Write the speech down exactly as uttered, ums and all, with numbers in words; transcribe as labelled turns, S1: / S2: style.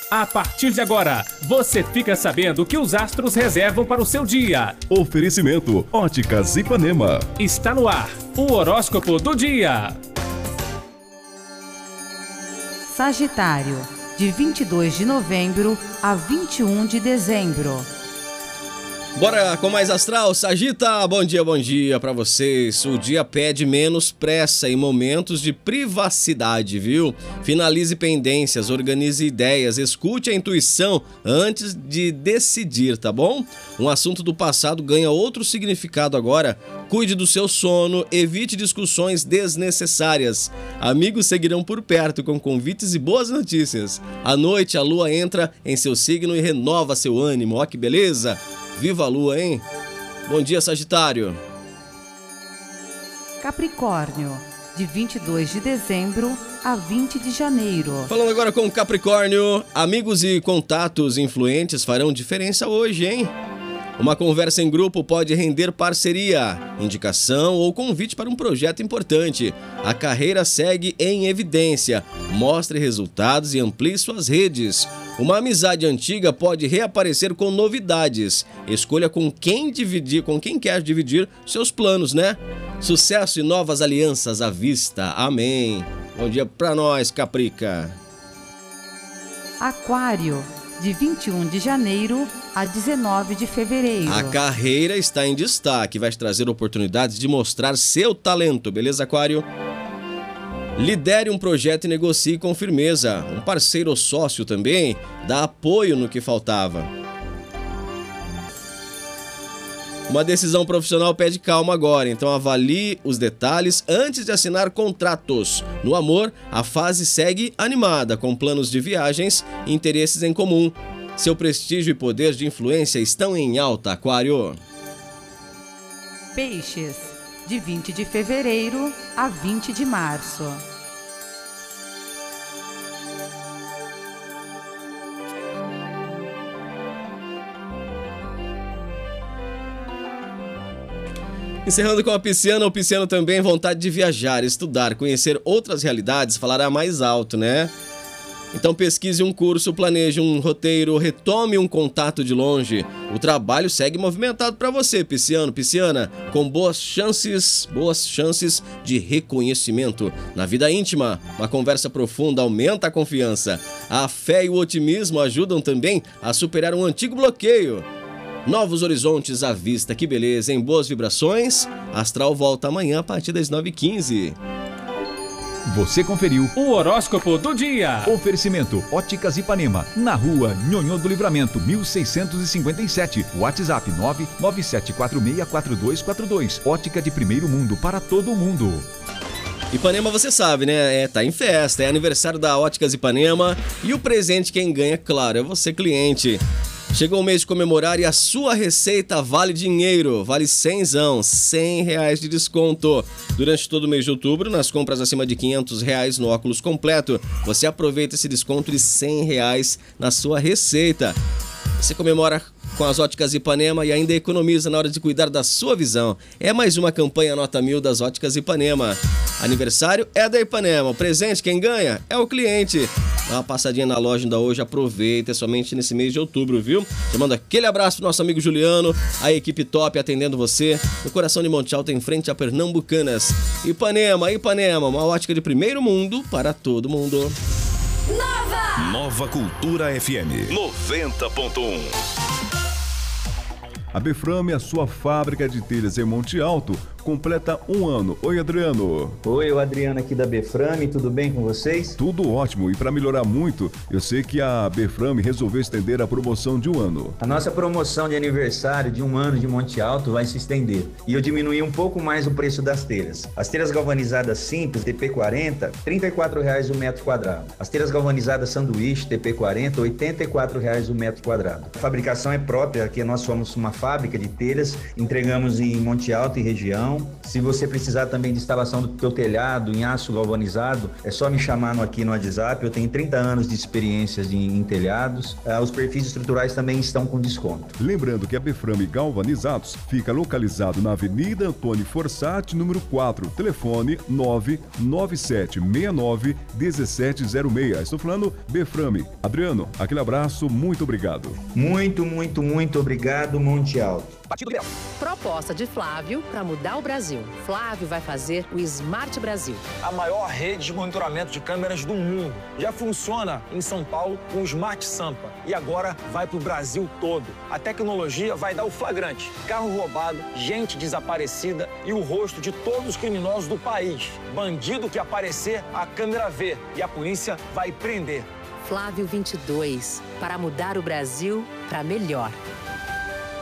S1: A partir de agora, você fica sabendo o que os astros reservam para o seu dia.
S2: Oferecimento Óticas Ipanema.
S1: Está no ar, o horóscopo do dia.
S3: Sagitário, de vinte e dois de novembro a vinte e um de dezembro.
S4: Bora com mais astral, Sagita, bom dia, bom dia pra vocês. O dia pede menos pressa e momentos de privacidade, viu? Finalize pendências, organize ideias, escute a intuição antes de decidir, tá bom? Um assunto do passado ganha outro significado agora. Cuide do seu sono, evite discussões desnecessárias. Amigos seguirão por perto com convites e boas notícias. À noite, a lua entra em seu signo e renova seu ânimo, ó que beleza! Viva a lua, hein? Bom dia, Sagitário.
S3: Capricórnio, de vinte e dois de dezembro a vinte de janeiro.
S4: Falando agora com Capricórnio, amigos e contatos influentes farão diferença hoje, hein? Uma conversa em grupo pode render parceria, indicação ou convite para um projeto importante. A carreira segue em evidência. Mostre resultados e amplie suas redes. Uma amizade antiga pode reaparecer com novidades. Escolha com quem dividir, com quem quer dividir seus planos, né? Sucesso e novas alianças à vista. Amém. Bom dia pra nós, Caprica.
S3: Aquário, de vinte e um de janeiro a dezenove de fevereiro.
S4: A carreira está em destaque, vai te trazer oportunidades de mostrar seu talento, beleza, Aquário? Lidere um projeto e negocie com firmeza. Um parceiro ou sócio também dá apoio no que faltava. Uma decisão profissional pede calma agora, então avalie os detalhes antes de assinar contratos. No amor, a fase segue animada, com planos de viagens e interesses em comum. Seu prestígio e poder de influência estão em alta, Aquário.
S3: Peixes, de vinte de fevereiro a vinte de março.
S4: Encerrando com a Pisciana, o Pisciano também vontade de viajar, estudar, conhecer outras realidades, falará mais alto, né? Então pesquise um curso, planeje um roteiro, retome um contato de longe. O trabalho segue movimentado para você, Pisciano, Pisciana, com boas chances, boas chances de reconhecimento. Na vida íntima, uma conversa profunda aumenta a confiança. A fé e o otimismo ajudam também a superar um antigo bloqueio. Novos horizontes à vista, que beleza, em boas vibrações. Astral volta amanhã a partir das nove e quinze.
S2: Você conferiu
S1: O horóscopo do dia.
S2: Oferecimento Óticas Ipanema, na rua Nhonhô do Livramento, mil seiscentos e cinquenta e sete. WhatsApp nove nove sete quatro seis quatro dois quatro dois. Ótica de primeiro mundo para todo mundo.
S4: Ipanema, você sabe, né? É, tá em festa, é aniversário da Óticas Ipanema. E o presente quem ganha, claro, é você, cliente. Chegou o mês de comemorar e a sua receita vale dinheiro, vale cenzão, cem reais de desconto. Durante todo o mês de outubro, nas compras acima de quinhentos reais no óculos completo, você aproveita esse desconto de cem reais na sua receita. Você comemora com as Óticas Ipanema e ainda economiza na hora de cuidar da sua visão. É mais uma campanha nota mil das Óticas Ipanema. Aniversário é da Ipanema, o presente quem ganha é o cliente. Dá uma passadinha na loja ainda hoje, aproveita, é somente nesse mês de outubro, viu? Eu mando aquele abraço pro nosso amigo Juliano, a equipe top atendendo você, no coração de Monte Alto, em frente a Pernambucanas. Ipanema, Ipanema, uma ótica de primeiro mundo para todo mundo.
S5: Nova! Nova Cultura F M noventa ponto um.
S2: A Beframe, a sua fábrica de telhas em Monte Alto, completa um ano. Oi, Adriano.
S6: Oi, o Adriano aqui da Beframe, tudo bem com vocês?
S2: Tudo ótimo, e para melhorar muito, eu sei que a Beframe resolveu estender a promoção de um ano.
S6: A nossa promoção de aniversário de um ano de Monte Alto vai se estender, e eu diminuí um pouco mais o preço das telhas. As telhas galvanizadas simples, T P quarenta, trinta e quatro reais o metro quadrado. As telhas galvanizadas sanduíche, T P quarenta, oitenta e quatro reais o metro quadrado. A fabricação é própria, aqui nós somos uma fábrica de telhas, entregamos em Monte Alto e região, instalação. Se você precisar também de instalação do teu telhado em aço galvanizado, é só me chamar no, aqui no WhatsApp. Eu tenho trinta anos de experiência de, em telhados. Ah, os perfis estruturais também estão com desconto.
S7: Lembrando que a Beframe Galvanizados fica localizado na Avenida Antônio Fossati, número quatro, telefone nove nove sete seis nove um sete zero seis. Estou falando Beframe. Adriano, aquele abraço, muito obrigado.
S6: Muito, muito, muito obrigado, Monte Alto.
S8: Partido Liberal. Proposta de Flávio para mudar o Brasil. Flávio vai fazer o Smart Brasil.
S9: A maior rede de monitoramento de câmeras do mundo. Já funciona em São Paulo com o Smart Sampa. E agora vai para o Brasil todo. A tecnologia vai dar o flagrante. Carro roubado, gente desaparecida e o rosto de todos os criminosos do país. Bandido que aparecer, a câmera vê. E a polícia vai prender.
S8: Flávio vinte e dois. Para mudar o Brasil para melhor.